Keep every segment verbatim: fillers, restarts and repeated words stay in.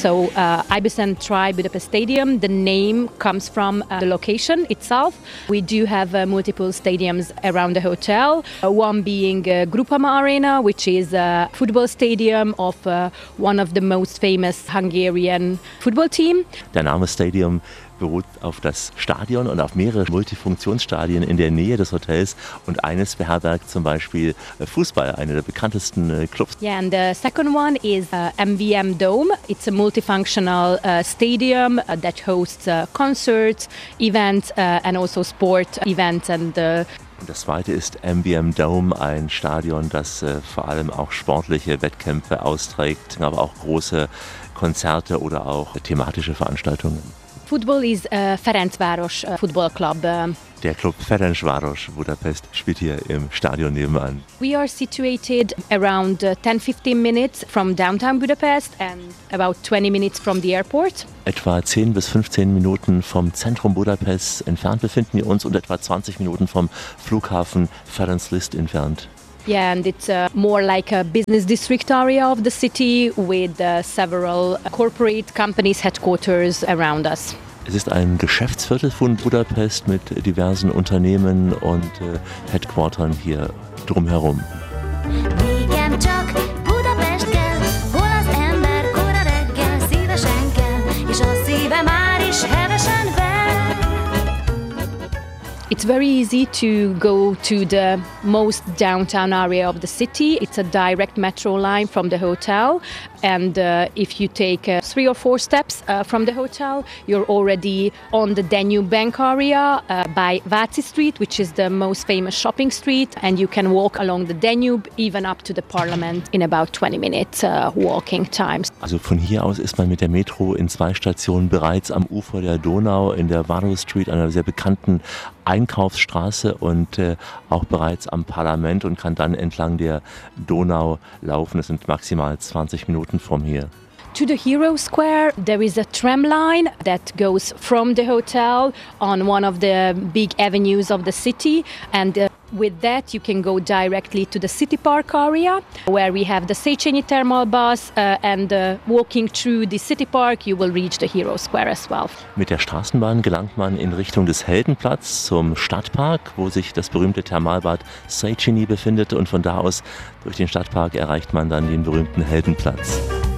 So uh, Ibisen Tri Budapest Stadium, the name comes from uh, the location itself. We do have uh, multiple stadiums around the hotel, uh, one being uh, Groupama Arena, which is a football stadium of uh, one of the most famous Hungarian football team. Der Name Stadium beruht auf das Stadion und auf mehrere Multifunktionsstadien in der Nähe des Hotels und eines beherbergt zum Beispiel Fußball, einer der bekanntesten Clubs. Yeah, and the second one is uh, M V M Dome. It's a multifunctional uh, stadium uh, that hosts uh, concerts, events uh, and also sport events and uh, Und das zweite ist M V M Dome, ein Stadion, das äh, vor allem auch sportliche Wettkämpfe austrägt, aber auch große Konzerte oder auch thematische Veranstaltungen. Football is uh, Ferencváros uh, Football Club. Uh, Der Club Ferencváros Budapest spielt hier im Stadion nebenan. We are situated around uh, ten to fifteen minutes from downtown Budapest and about twenty minutes from the airport. Etwa zehn bis fünfzehn Minuten vom Zentrum Budapest entfernt befinden wir uns und etwa zwanzig Minuten vom Flughafen Ferenc Liszt entfernt. Yeah, and it's uh, more like a business district area of the city with uh, several corporate companies' headquarters around us. Es ist ein Geschäftsviertel von Budapest mit diversen Unternehmen und äh, Headquartern hier drumherum. It's very easy to go to the most downtown area of the city. It's a direct metro line from the hotel. And uh, if you take uh, three or four steps uh, from the hotel, you're already on the Danube Bank area uh, by Váci Street, which is the most famous shopping street. And you can walk along the Danube, even up to the Parliament, in about twenty minutes uh, walking time. Also von hier aus ist man mit der Metro in zwei Stationen bereits am Ufer der Donau in der Vado Street, einer sehr bekannten Einkaufsstraße und äh, auch bereits am Parlament und kann dann entlang der Donau laufen. Es sind maximal zwanzig Minuten from here. To the Hero Square, there is a tram line that goes from the hotel on one of the big avenues of the city, and uh, with that you can go directly to the City Park area, where we have the Széchenyi Thermal bus, uh, and uh, walking through the City Park you will reach the Hero Square as well. Mit der Straßenbahn gelangt man in Richtung des Heldenplatz zum Stadtpark, wo sich das berühmte Thermalbad Széchenyi befindet, und von da aus durch den Stadtpark erreicht man dann den berühmten Heldenplatz.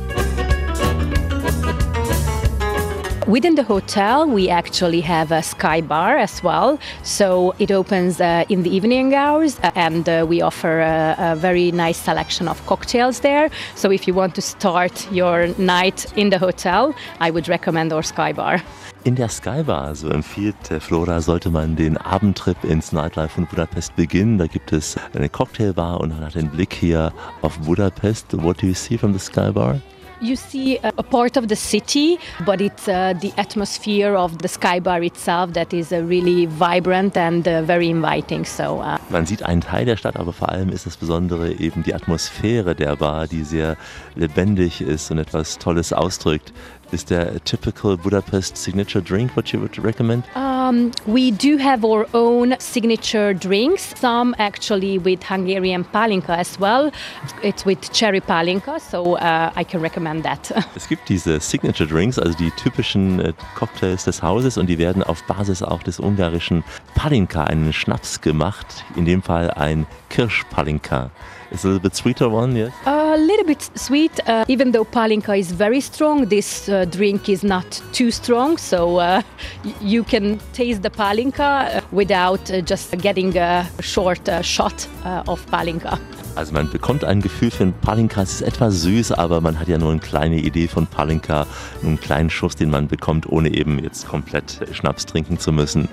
Within the hotel, we actually have a sky bar as well. So it opens uh, in the evening hours, uh, and uh, we offer a, a very nice selection of cocktails there. So if you want to start your night in the hotel, I would recommend our sky bar. In der Skybar, so empfiehlt Flora, sollte man den Abendtrip ins Nightlife von Budapest beginnen. Da gibt es eine Cocktailbar und man hat den Blick hier auf Budapest. What do you see from the Skybar? You see a, a part of the city, but it's uh, the atmosphere of the Sky Bar itself that is uh, really vibrant and uh, very inviting. So, uh Man sieht einen Teil der Stadt, aber vor allem ist das Besondere eben die Atmosphäre der Bar, die sehr lebendig ist und etwas Tolles ausdrückt. Is there a typical Budapest signature drink what you would recommend? Um, we do have our own signature drinks, some actually with Hungarian palinka as well. It's with cherry palinka, so uh, I can recommend that. Es gibt diese Signature Drinks, also die typischen äh, Cocktails des Hauses, und die werden auf Basis auch des ungarischen Palinka, einen Schnaps, gemacht. In dem Fall ein Kirschpalinka. It's a little bit sweeter one, yes? A little bit sweet, uh, even though palinka is very strong, this uh, drink is not too strong, so uh, y- you can taste the palinka uh, without uh, just getting a short uh, shot uh, of palinka. Also man bekommt ein Gefühl für ein Palinka, es ist etwas süß, aber man hat ja nur eine kleine Idee von Palinka, nur einen kleinen Schuss, den man bekommt, ohne eben jetzt komplett Schnaps trinken zu müssen.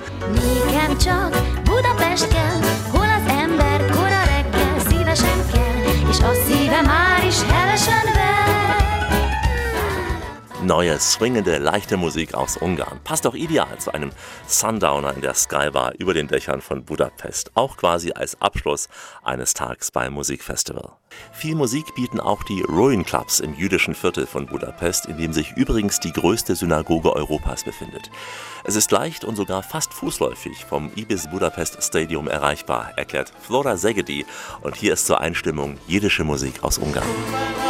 Neue, swingende, leichte Musik aus Ungarn. Passt auch ideal zu einem Sundowner in der Skybar über den Dächern von Budapest. Auch quasi als Abschluss eines Tags beim Musikfestival. Viel Musik bieten auch die Ruin Clubs im jüdischen Viertel von Budapest, in dem sich übrigens die größte Synagoge Europas befindet. Es ist leicht und sogar fast fußläufig vom Ibis Budapest Stadium erreichbar, erklärt Flora Szegedy. Und hier ist zur Einstimmung jiddische Musik aus Ungarn.